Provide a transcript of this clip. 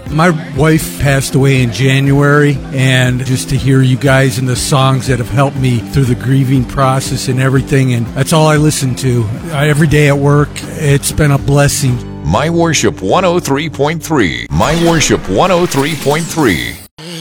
My wife passed away in January, and just to hear you guys and the songs that have helped me through the grieving process and everything, and that's all I listen to. Every day at work, it's been a blessing. My Worship 103.3. My Worship 103.3.